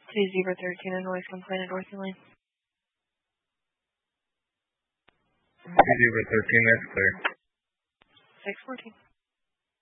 to Zebra 13, a noise complaint at Dorothy Lane. Zebra 13, that's clear. 614.